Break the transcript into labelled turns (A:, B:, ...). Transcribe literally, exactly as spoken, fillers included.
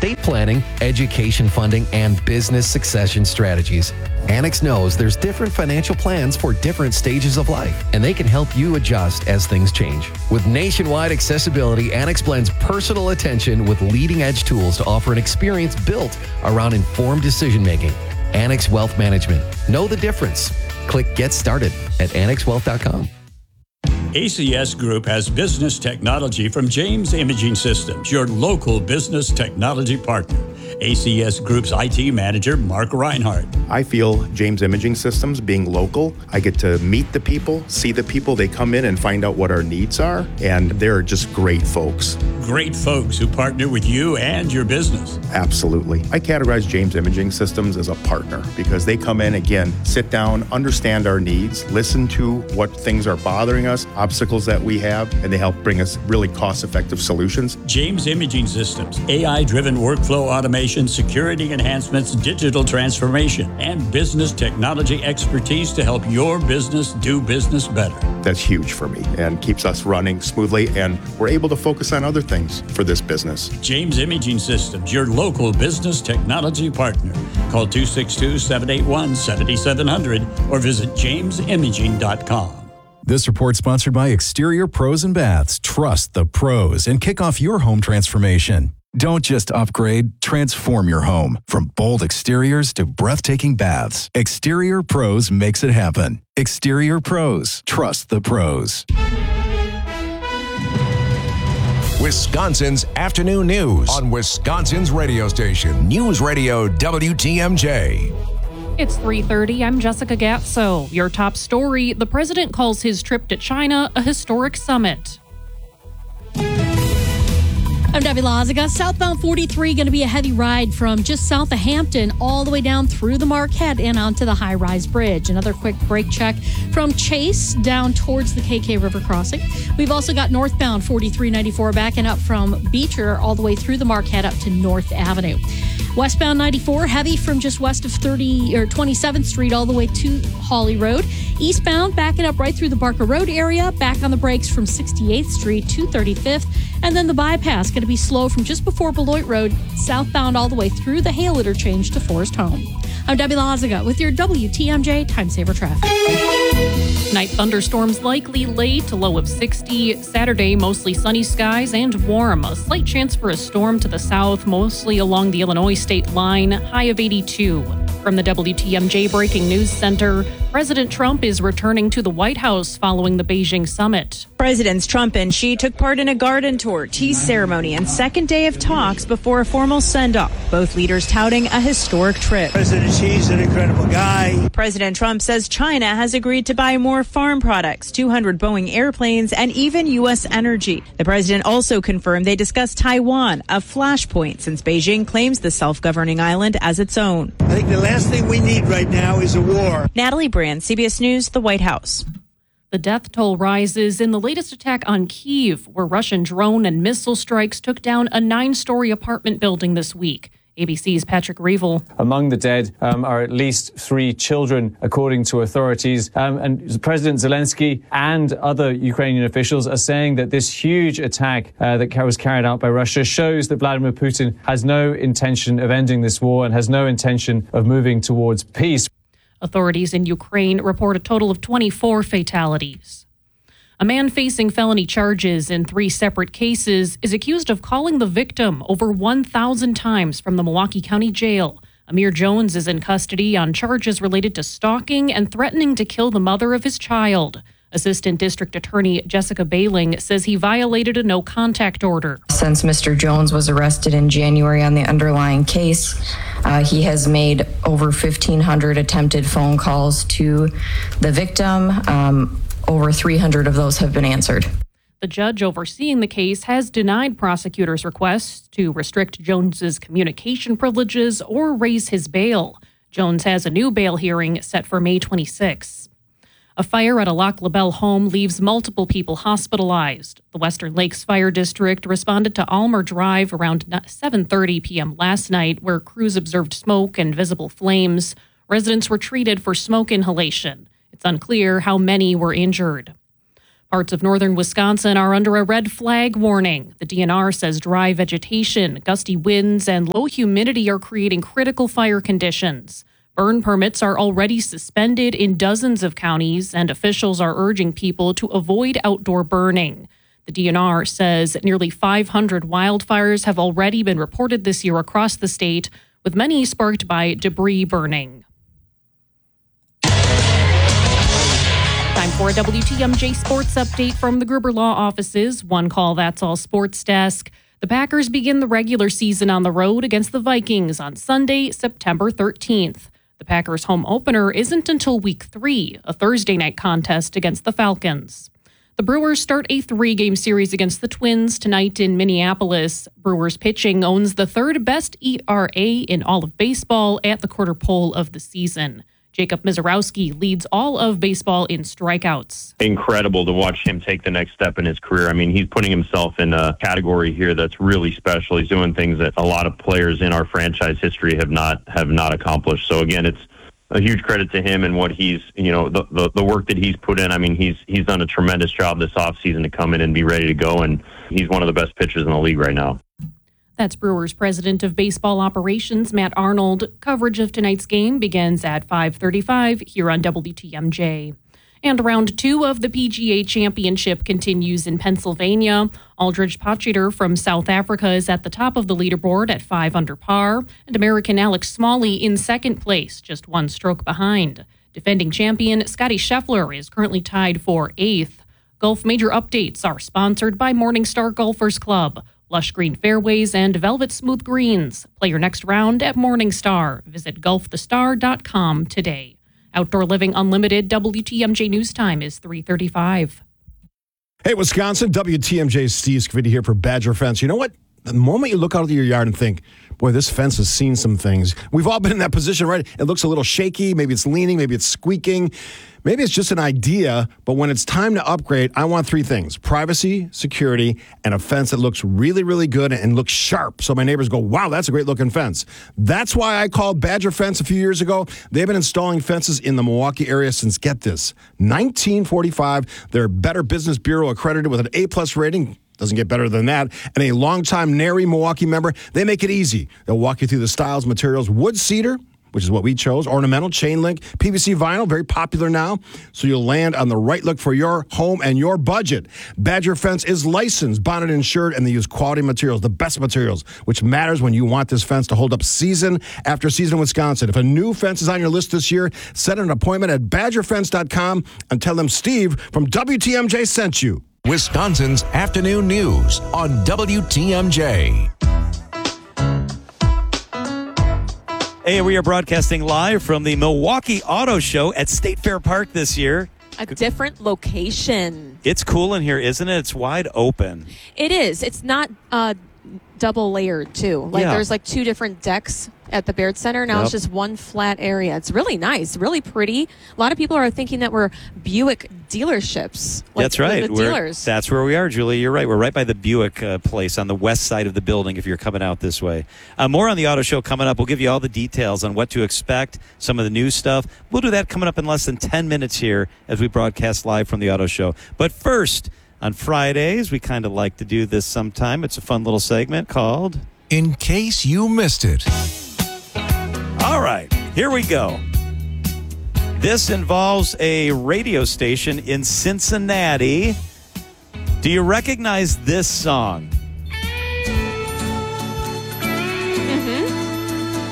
A: estate planning, education funding, and business succession strategies. Annex knows there's different financial plans for different stages of life, and they can help you adjust as things change. With nationwide accessibility, Annex blends personal attention with leading-edge tools to offer an experience built around informed decision-making. Annex Wealth Management. Know the difference. Click Get Started at annex wealth dot com.
B: A C S Group has business technology from James Imaging Systems, your local business technology partner. A C S Group's I T manager, Mark Reinhardt.
C: I feel James Imaging Systems being local, I get to meet the people, see the people. They come in and find out what our needs are, and they're just great folks.
B: Great folks who partner with you and your business.
C: Absolutely. I categorize James Imaging Systems as a partner because they come in, again, sit down, understand our needs, listen to what things are bothering us, obstacles that we have, and they help bring us really cost-effective solutions.
B: James Imaging Systems, A I-driven workflow automation, security enhancements, digital transformation, and business technology expertise to help your business do business better.
C: That's huge for me and keeps us running smoothly, and we're able to focus on other things for this business.
B: James Imaging Systems, your local business technology partner. Call two six two, seven eight one, seven seven zero zero or visit james imaging dot com.
D: This report sponsored by Exterior Pros and Baths. Trust the pros and kick off your home transformation. Don't just upgrade, transform your home. From bold exteriors to breathtaking baths, Exterior Pros makes it happen. Exterior Pros. Trust the pros.
E: Wisconsin's afternoon news on Wisconsin's radio station, News Radio W T M J.
F: It's three thirty. I'm Jessica Gatso. Your top story, the president calls his trip to China a historic summit.
G: I'm Debbie Lazaga. Southbound forty-three going to be a heavy ride from just south of Hampton all the way down through the Marquette and onto the high-rise bridge. Another quick brake check from Chase down towards the K K River crossing. We've also got northbound forty-three ninety-four backing up from Beecher all the way through the Marquette up to North Avenue. Westbound ninety-four, heavy from just west of thirty or twenty-seventh Street all the way to Hawley Road. Eastbound, backing up right through the Barker Road area, back on the brakes from sixty-eighth Street to thirty-fifth. And then the bypass, going to be slow from just before Beloit Road, southbound all the way through the Hale interchange to Forest Home. I'm Debbie Lazaga with your W T M J Time Saver Traffic.
F: Night thunderstorms likely late, a low of sixty. Saturday, mostly sunny skies and warm. A slight chance for a storm to the south, mostly along the Illinois state line, high of eighty-two. From the W T M J Breaking News Center, President Trump is returning to the White House following the Beijing summit.
H: Presidents Trump and Xi took part in a garden tour, tea ceremony, and second day of talks before a formal send-off. Both leaders touting a historic trip.
I: President Xi's an incredible guy.
H: President Trump says China has agreed to buy more farm products, two hundred Boeing airplanes, and even U S energy. The president also confirmed they discussed Taiwan, a flashpoint since Beijing claims the self-governing island as its own.
I: I think the last thing we need right now is a war.
H: Natalie Brand, C B S News, the White House.
F: The death toll rises in the latest attack on Kyiv, where Russian drone and missile strikes took down a nine-story apartment building this week. A B C's Patrick Revel.
J: Among the dead um, are at least three children, according to authorities. Um, and President Zelensky and other Ukrainian officials are saying that this huge attack uh, that was carried out by Russia shows that Vladimir Putin has no intention of ending this war and has no intention of moving towards peace.
F: Authorities in Ukraine report a total of twenty-four fatalities. A man facing felony charges in three separate cases is accused of calling the victim over one thousand times from the Milwaukee County Jail. Amir Jones is in custody on charges related to stalking and threatening to kill the mother of his child. Assistant District Attorney Jessica Bailing says he violated a no-contact order.
K: Since Mister Jones was arrested in January on the underlying case, uh, he has made over fifteen hundred attempted phone calls to the victim. Um, over three hundred of those have been answered.
F: The judge overseeing the case has denied prosecutors' requests to restrict Jones's communication privileges or raise his bail. Jones has a new bail hearing set for May twenty-sixth. A fire at a Lac La Belle home leaves multiple people hospitalized. The Western Lakes Fire District responded to Almer Drive around seven thirty p.m. last night, where crews observed smoke and visible flames. Residents were treated for smoke inhalation. It's unclear how many were injured. Parts of northern Wisconsin are under a red flag warning. The D N R says dry vegetation, gusty winds, and low humidity are creating critical fire conditions. Burn permits are already suspended in dozens of counties, and officials are urging people to avoid outdoor burning. The D N R says nearly five hundred wildfires have already been reported this year across the state, with many sparked by debris burning. Time for a W T M J sports update from the Gruber Law offices. One call, that's all sports desk. The Packers begin the regular season on the road against the Vikings on Sunday, September thirteenth. The Packers' home opener isn't until week three, a Thursday night contest against the Falcons. The Brewers start a three-game series against the Twins tonight in Minneapolis. Brewers pitching owns the third best E R A in all of baseball at the quarter pole of the season. Jacob Mizorowski leads all of baseball in strikeouts.
L: Incredible to watch him take the next step in his career. I mean, he's putting himself in a category here that's really special. He's doing things that a lot of players in our franchise history have not have not accomplished. So again, it's a huge credit to him and what he's, you know, the, the, the work that he's put in. I mean, he's he's done a tremendous job this offseason to come in and be ready to go, and he's one of the best pitchers in the league right now.
F: That's Brewers President of Baseball Operations, Matt Arnold. Coverage of tonight's game begins at five thirty-five here on W T M J. And round two of the P G A Championship continues in Pennsylvania. Aldridge Potgieter from South Africa is at the top of the leaderboard at five under par, and American Alex Smalley in second place, just one stroke behind. Defending champion Scotty Scheffler is currently tied for eighth. Golf Major Updates are sponsored by Morningstar Golfers Club. Lush green fairways and velvet smooth greens. Play your next round at Morningstar. Visit golf the star dot com today. Outdoor Living Unlimited W T M J News Time is three thirty-five.
M: Hey, Wisconsin, W T M J's Steve Scavidi here for Badger Fence. You know what? The moment you look out of your yard and think, boy, this fence has seen some things. We've all been in that position, right? It looks a little shaky. Maybe it's leaning. Maybe it's squeaking. Maybe it's just an idea. But when it's time to upgrade, I want three things: privacy, security, and a fence that looks really, really good and looks sharp. So my neighbors go, wow, that's a great looking fence. That's why I called Badger Fence a few years ago. They've been installing fences in the Milwaukee area since, get this, nineteen forty-five. They're Better Business Bureau accredited with an A-plus rating. Doesn't get better than that. And a longtime N A R I Milwaukee member. They make it easy. They'll walk you through the styles, materials, wood cedar, which is what we chose, ornamental, chain link, P V C vinyl, very popular now. So you'll land on the right look for your home and your budget. Badger Fence is licensed, bonded, insured, and they use quality materials, the best materials, which matters when you want this fence to hold up season after season in Wisconsin. If a new fence is on your list this year, set an appointment at badger fence dot com and tell them Steve from W T M J sent you.
E: Wisconsin's afternoon news on W T M J.
N: Hey, we are broadcasting live from the Milwaukee Auto Show at State Fair Park this year.
O: A different location.
N: It's cool in here, isn't it? It's wide open.
O: It is. It's not uh, double layered, too. Like,
N: Yeah.
O: there's like two different decks at the Baird Center. Now
N: Yep.
O: it's just one flat area. It's really nice, really pretty. A lot of people are thinking that we're Buick dealerships. Like
N: That's right.
O: The
N: We're-
O: dealers.
N: that's where we are, Julie. You're right. We're right by the Buick uh, place on the west side of the building if you're coming out this way. Uh, more on the auto show coming up. We'll give you all the details on what to expect, some of the new stuff. We'll do that coming up in less than ten minutes here as we broadcast live from the auto show. But first, on Fridays, we kind of like to do this sometime. It's a fun little segment called
E: In Case You Missed It.
N: All right, here we go. This involves a radio station in Cincinnati. Do you recognize this song?